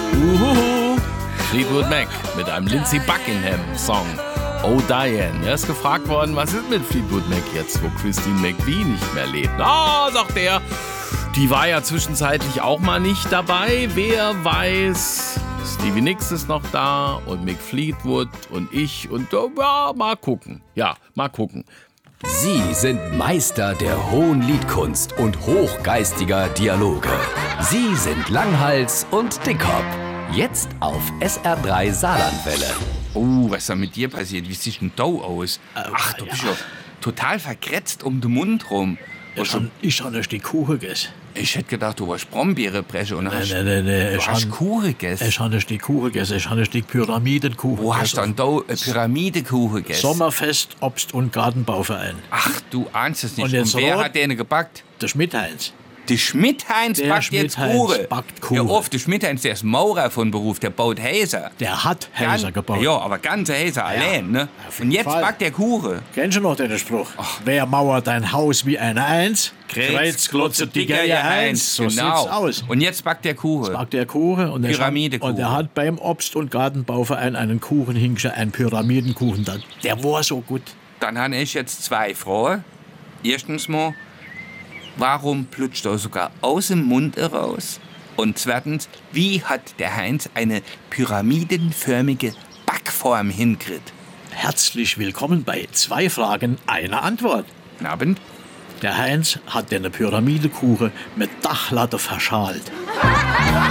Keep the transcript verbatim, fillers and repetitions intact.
Uhuhu. Fleetwood Mac mit einem Lindsey Buckingham-Song. Oh Diane. Er ist gefragt worden, was ist mit Fleetwood Mac jetzt, wo Christine McVie nicht mehr lebt. Ah, oh, sagt er, die war ja zwischenzeitlich auch mal nicht dabei. Wer weiß, Stevie Nicks ist noch da und Mick Fleetwood und ich und ja, mal gucken. Ja, mal gucken. Sie sind Meister der hohen Liedkunst und hochgeistiger Dialoge. Sie sind Langhals und Dickhop. Jetzt auf S R drei Saarlandwelle. Oh, was ist da mit dir passiert? Wie siehst denn da aus? Ach, du bist ja total verkretzt um den Mund rum. Ich habe hab ein Stück Kuchen gegessen. Ich hätte gedacht, du warst Brombeerenbreche und hast, Nein, nein, nein, du ich hast han- Kuchen gegessen. Ich habe ein Stück Kuchen gegessen. Ich habe ein Stück Pyramidenkuchen Wo hast du gegessen. dann da eine Pyramidekuchen gegessen? Sommerfest Obst- und Gartenbauverein. Ach, du ahnst es nicht. Und Und, jetzt wer rot- hat den gebackt? Der Schmidt-Heinz. Der Schmidt-Heinz Der backt jetzt Schmidt-Heinz Kuchen. backt Kuchen. Ja, oft, der Schmidt-Heinz, der ist Maurer von Beruf, der baut Häuser. Der hat Häuser Gan- gebaut. Ja, aber ganze Häuser allein, ne? auf jeden Und jetzt Fall. backt der Kuchen. Kennst du noch den Spruch? Wer mauert dein Haus wie eine Eins? Kreuzklotze dicker ja Eins. So genau. sieht's aus. Und jetzt backt der Kuchen. Backt der Kuchen und, er Pyramidekuchen. und er hat beim Obst- und Gartenbauverein einen Kuchen hingestellt, einen Pyramidenkuchen. Der- Der war so gut. Dann habe ich jetzt zwei Fragen. Erstens mal, warum plutscht er sogar aus dem Mund heraus? Und zweitens, wie hat der Heinz eine pyramidenförmige Backform hingekriegt? Herzlich willkommen bei zwei Fragen, einer Antwort. Guten Abend. Der Heinz hat den Pyramidekuchen mit Dachlatte verschalt.